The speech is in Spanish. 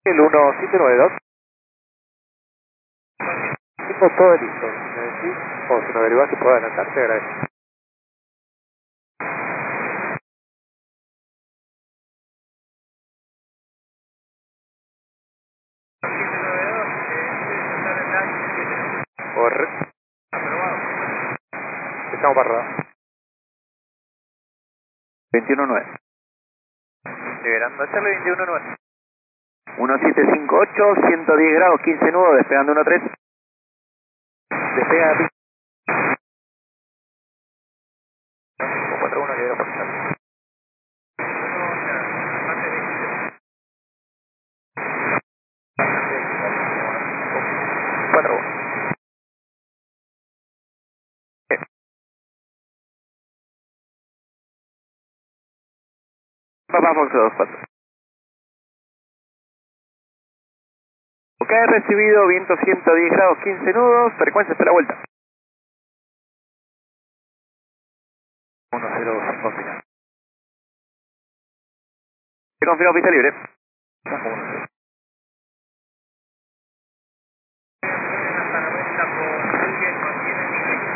El 1792. Tengo todo listo. Me decís, o si me averiguás que puedo adelantar, te agradezco. Correcto. Estamos para 21.9. liberando Charlie 21.9. 1758, 110 grados, 15 nudos, despegando 1.3. Despega a 41 libera por Charlie. 4-1. Papá Fox 24. Ok, recibido, viento 110 grados, 15 nudos, frecuencia hasta la vuelta. 1-0, confirma. Se confirma pista libre. Bajo 1-0.